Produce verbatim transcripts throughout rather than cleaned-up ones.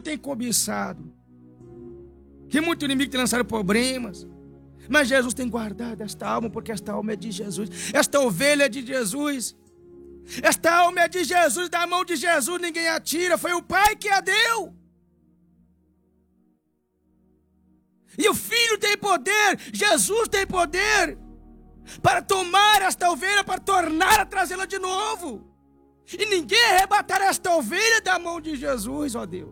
tem cobiçado, que muito inimigo tem lançado problemas, mas Jesus tem guardado esta alma, porque esta alma é de Jesus, esta ovelha é de Jesus, esta alma é de Jesus, da mão de Jesus ninguém a tira, foi o Pai que a deu. E o Filho tem poder, Jesus tem poder para tomar esta ovelha, para tornar a trazê-la de novo. E ninguém arrebatará esta ovelha da mão de Jesus, ó Deus.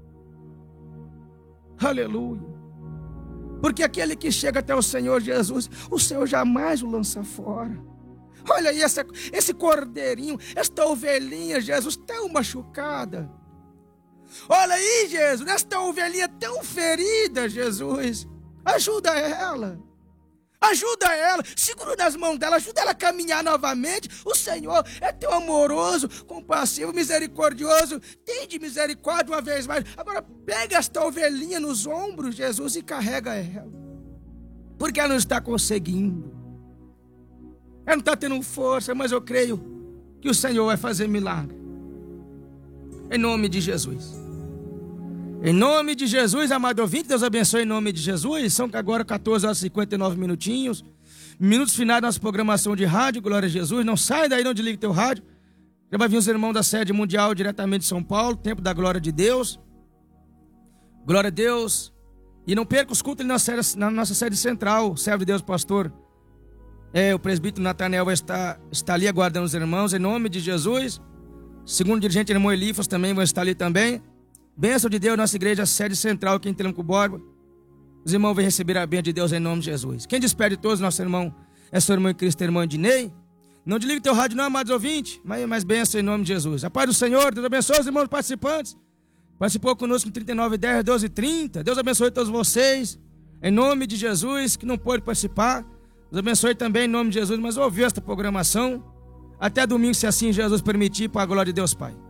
Aleluia. Porque aquele que chega até o Senhor Jesus, o Senhor jamais o lança fora. Olha aí essa, esse cordeirinho, esta ovelhinha, Jesus, tão machucada. Olha aí, Jesus, esta ovelhinha tão ferida, Jesus. Ajuda ela. Ajuda ela, segura nas mãos dela, ajuda ela a caminhar novamente. O Senhor é tão amoroso, compassivo, misericordioso. Tem de misericórdia uma vez mais. Agora pega esta ovelhinha nos ombros, Jesus, e carrega ela. Porque ela não está conseguindo. Ela não está tendo força, mas eu creio que o Senhor vai fazer milagre. Em nome de Jesus. Em nome de Jesus, amado ouvinte, Deus abençoe em nome de Jesus. São agora catorze horas e cinquenta e nove minutinhos. Minutos finais da nossa programação de rádio, glória a Jesus. Não sai daí, não desligue teu rádio. Já vai vir os irmãos da sede mundial diretamente de São Paulo, tempo da glória de Deus. Glória a Deus. E não perca os cultos na, sede, na nossa sede central, servo de Deus, pastor. É, o presbítero Natanael vai estar, estar ali aguardando os irmãos, em nome de Jesus. Segundo o dirigente, irmão Elifas, também vai estar ali também. Bênção de Deus, nossa igreja, sede central aqui em Telemaco Borba. Os irmãos vão receber a bênção de Deus em nome de Jesus. Quem despede todos, nosso irmão, é seu irmão em Cristo, irmão Ednei. Não desligue teu rádio não, amados ouvintes, mas, mas bênção em nome de Jesus. A paz do Senhor, Deus abençoe os irmãos participantes. Participou conosco em trinta e nove, dez, doze e trinta. Deus abençoe todos vocês, em nome de Jesus, que não pôde participar. Deus abençoe também em nome de Jesus, mas ouviu esta programação. Até domingo, se assim Jesus permitir, para a glória de Deus Pai.